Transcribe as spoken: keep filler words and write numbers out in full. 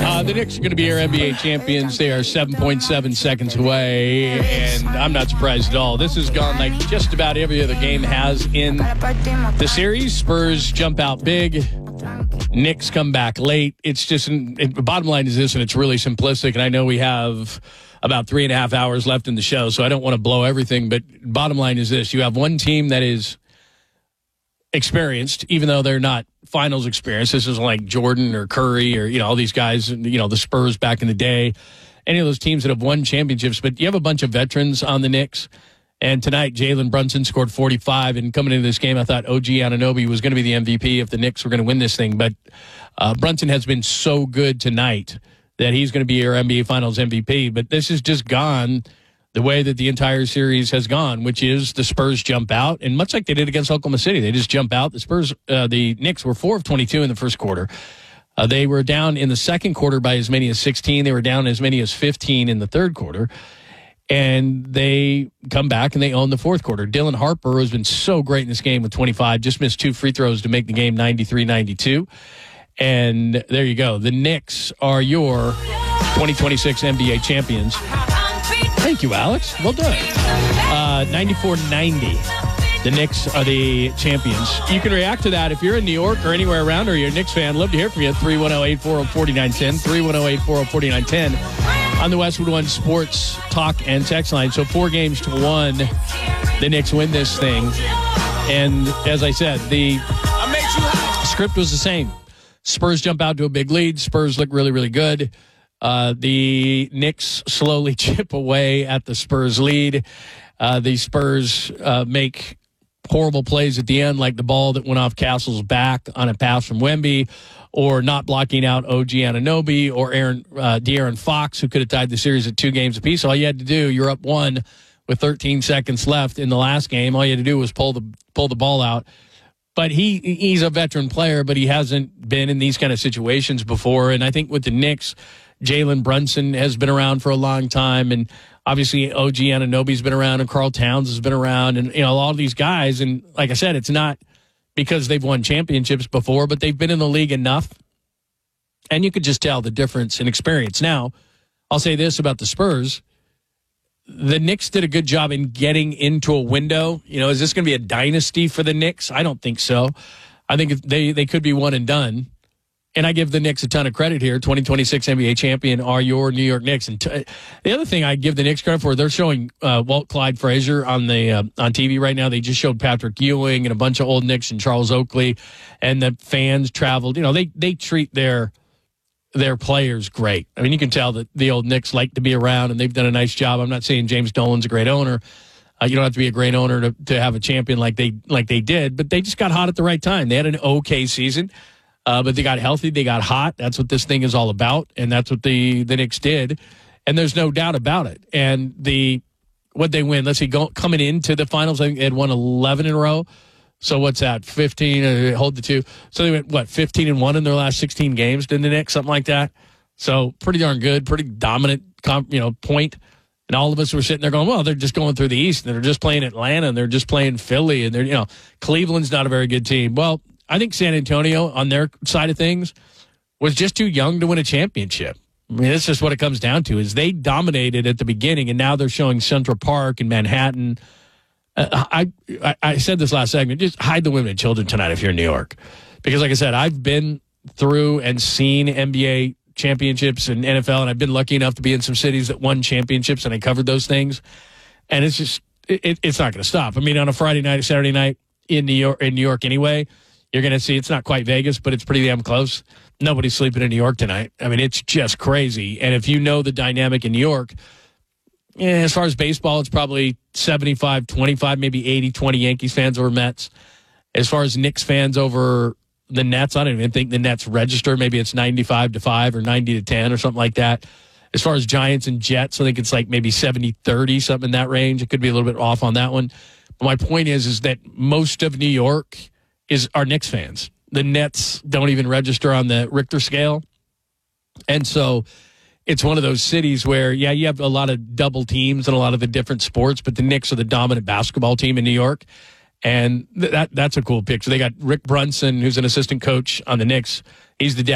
Uh, the Knicks are going to be your N B A champions. They are seven point seven seconds away, and I'm not surprised at all. This has gone like just about every other game has in the series. Spurs jump out big. Knicks come back late. It's just, it, the bottom line is this, and it's really simplistic, and I know we have about three and a half hours left in the show, so I don't want to blow everything, but bottom line is this. You have one team that is experienced, even though they're not finals experienced. This isn't like Jordan or Curry or, you know, all these guys, you know, the Spurs back in the day, any of those teams that have won championships. But you have a bunch of veterans on the Knicks. And tonight, Jalen Brunson scored forty-five. And coming into this game, I thought O G Anunoby was going to be the M V P if the Knicks were going to win this thing. But uh, Brunson has been so good tonight that he's going to be your N B A Finals M V P. But this has just gone the way that the entire series has gone, which is the Spurs jump out. And much like they did against Oklahoma City, they just jump out. The Spurs, uh, the Knicks were four of twenty-two in the first quarter. Uh, they were down in the second quarter by as many as sixteen. They were down as many as fifteen in the third quarter. And they come back and they own the fourth quarter. Dylan Harper has been so great in this game with twenty-five, just missed two free throws to make the game ninety-three ninety-two. And there you go. The Knicks are your twenty twenty-six N B A champions. Thank you, Alex. Well done. Uh, ninety-four ninety. The Knicks are the champions. You can react to that if you're in New York or anywhere around, or you're a Knicks fan. Love to hear from you. three one zero, eight four zero, four nine one zero. three one zero, eight four zero, four nine one zero. On the Westwood One Sports Talk and Text line. So four games to one, the Knicks win this thing. And as I said, the script was the same. Spurs jump out to a big lead. Spurs look really, really good. Uh, the Knicks slowly chip away at the Spurs lead. Uh, the Spurs uh, make horrible plays at the end, like the ball that went off Castle's back on a pass from Wemby, or not blocking out O G Anunoby, or Aaron uh, De'Aaron Fox, who could have tied the series at two games apiece. All you had to do, you're up one with thirteen seconds left in the last game. All you had to do was pull the pull the ball out. But he he's a veteran player, but he hasn't been in these kind of situations before. And I think with the Knicks, Jalen Brunson has been around for a long time, and obviously O G Anunoby's been around, and Karl Towns has been around, and you know all of these guys. And like I said, it's not because they've won championships before, but they've been in the league enough, and you could just tell the difference in experience. Now, I'll say this about the Spurs. The Knicks did a good job in getting into a window. You know, is this going to be a dynasty for the Knicks? I don't think so. I think they, they could be one and done. And I give the Knicks a ton of credit here. twenty twenty-six N B A champion are your New York Knicks. And t- the other thing I give the Knicks credit for, they're showing uh, Walt Clyde Frazier on the uh, on T V right now. They just showed Patrick Ewing and a bunch of old Knicks and Charles Oakley, and the fans traveled. You know, they they treat their their players great. I mean, you can tell that the old Knicks like to be around, and they've done a nice job. I'm not saying James Dolan's a great owner. Uh, you don't have to be a great owner to, to have a champion like they like they did, but they just got hot at the right time. They had an okay season. Uh, but they got healthy, they got hot. That's what this thing is all about, and that's what the, the Knicks did. And there's no doubt about it. And the what they win, let's see, go, coming into the finals, I think they had won eleven in a row. So what's that, fifteen, uh, hold the two. So they went, what, fifteen and one in their last sixteen games, didn't the Knicks, something like that? So pretty darn good, pretty dominant, you know, point. And all of us were sitting there going, well, they're just going through the East, and they're just playing Atlanta, and they're just playing Philly, and they're, you know, Cleveland's not a very good team. Well, I think San Antonio, on their side of things, was just too young to win a championship. I mean, that's just what it comes down to, is they dominated at the beginning, and now they're showing Central Park and Manhattan. Uh, I, I I said this last segment, just hide the women and children tonight if you're in New York. Because, like I said, I've been through and seen N B A championships and N F L, and I've been lucky enough to be in some cities that won championships, and I covered those things. And it's just, it, it's not going to stop. I mean, on a Friday night, a Saturday night in New York, in New York anyway, you're going to see it's not quite Vegas, but it's pretty damn close. Nobody's sleeping in New York tonight. I mean, it's just crazy. And if you know the dynamic in New York, yeah, as far as baseball, it's probably seventy-five twenty-five, maybe eighty twenty Yankees fans over Mets. As far as Knicks fans over the Nets, I don't even think the Nets register. Maybe it's ninety-five to five or ninety to ten or something like that. As far as Giants and Jets, I think it's like maybe seventy thirty, something in that range. It could be a little bit off on that one. But my point is, is that most of New York is are Knicks fans. The Nets don't even register on the Richter scale. And so it's one of those cities where, yeah, you have a lot of double teams and a lot of the different sports, but the Knicks are the dominant basketball team in New York. And th- that that's a cool picture. They got Rick Brunson, who's an assistant coach on the Knicks. He's the dad.